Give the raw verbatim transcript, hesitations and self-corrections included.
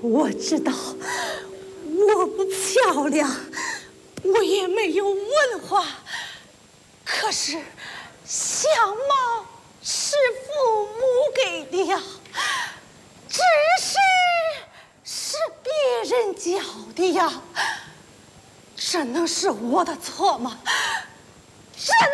我知道我不漂亮，我也没有文化，可是相貌是父母给的呀，知识是别人教的呀，这能是我的错吗？这